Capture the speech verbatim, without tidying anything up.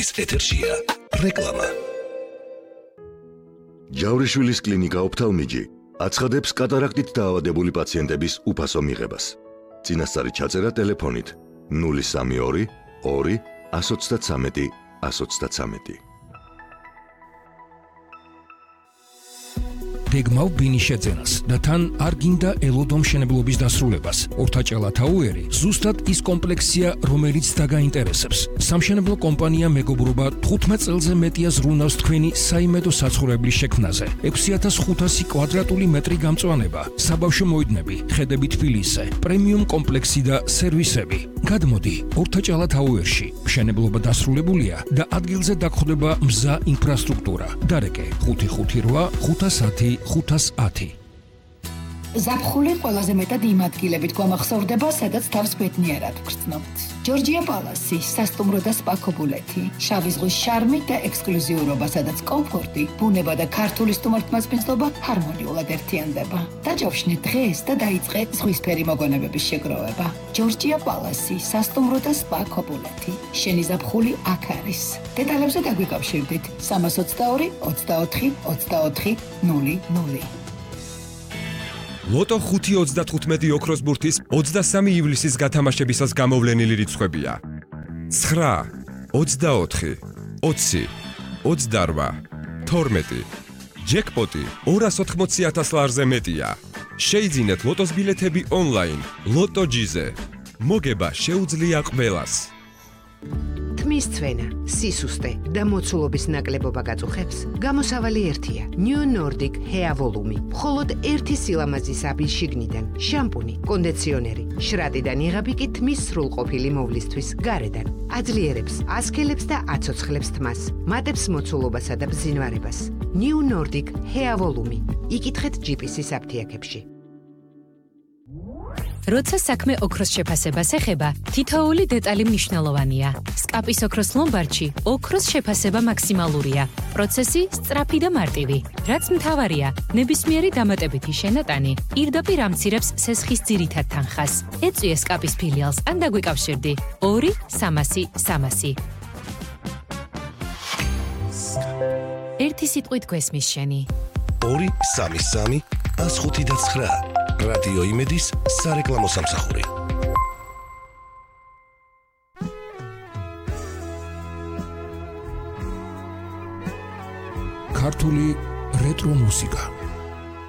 ეთერშია რეკლამა. ჯავრიშვილის კლინიკა ოფთალმიჯი აცხადებს კატარაქტით დაავადებული პაციენტების უფასო მიღებას. წინასწარი ჩაწერა ტელეფონით ნული სამი ორი ორი ათს ოცდათრამეტი ათს ოცდათრამეტი. გეგმავ ბინის შეძენას და თან არ გინდა ელოდო მშენებლობის დასრულებას. ორთაჭალა თაუერი ზუსტად ის კომპლექსია, რომელიც დაგაინტერესებს. სამშენებლო კომპანია მეგობრობა თხუთმეტ წელზე მეტია ზრუნავს თქვენი საიმედო საცხოვრებლის შექმნაზე. ექვსი ათას ხუთასი კვადრატული მეტრი გამწვანება, საბავშვო მოედნები, ხედები თბილისზე, პრემიუმ კომპლექსი და სერვისები. გადმოდი ორთაჭალა თაუერში. მშენებლობა დასრულებულია და ადგილზე დაგხვდება მზა ინფრასტრუქტურა. დარეკე ხუთი ხუთი რვა ხუთას ათი ხუთას ათი. ზაფხული ყველაზე მეტად იმ ადგილებით გვამახსოვრდება, სადაც თავს ბედნიერად ვგრძნობთ. ჯორჯია პალასი, სასტუმრო და სპა ქობულეთი, შავი ზღვის შარმი და ექსკლუზიურობა, სადაც კომფორტი, ბუნება და ქართული სტუმართმასპინძლობა ჰარმონიულად ერთიანდება. დაჯავშნე დღეს და დაიწყე ზღვისფერი მოგონებების შეგროვება. ჯორჯია პალასი, სასტუმრო და სპა ქობულეთი. შენი ზაფხული აქ არის. დეტალებზე დაგვიკავშირდით სამას ოცდაორი ოცდაოთხი ოცდაოთხი ნული ნული. ლოტო ხუთი ოცდათხუთმეტი ოქროს ბურთის ოცდასამი ივლისის გათამაშებისას გამოვლენილი რიცხვებია. ცხრა, ოცდაოთხი, ოცი, ოცდარვა, თორმეტი. ჯეკპოტი ორას ოთხმოცი ათას ლარზე მეტია. შეიძინეთ ლოტოს ბილეთები ონლაინ, ლოტოჯიზე. მოგება შეუძლია ყველას. თმის ცვენა, სისუსტე და მოცულობის ნაკლებობა გაწუხებს, გამოსავალი ერთია. New Nordic Hair Volume. მხოლოდ ერთი სილამაზის აბის შიგნიდან, შამპუნი, კონდიციონერი, შრატიდან იღები კი თმის სრულყოფილი მოვლისთვის გარედან. აძლიერებს, ასქელებს და აცოცხლებს თმას, მატებს მოცულობასა და ბზინვარებას. New Nordic Hair Volume. იკითხეთ ჯი პი სის აფთიაქებში. როცა საქმე ოქროს შეფასებას ეხება, თითოეული დეტალი მნიშვნელოვანია. სკაპის ოქროს ლომბარდში ოქროს შეფასება მაქსიმალურია. პროცესი სწრაფი და მარტივი. რაც მთავარია, ნებისმიერი დამატებითი შენატანი პირდაპირ ამცირებს სესხის ძირითად თანხას. ეწვიე სკაპის ფილიალს ან დაგვიკავშირდი ორი სამასი სამასი. ერთი სიტყვით გვესმის შენი. ორი სამი სამი ათს ხუთი და ცხრა. რადიო იმედის სარეკლამო სამსახური. ქართული რეტრო მუსიკა.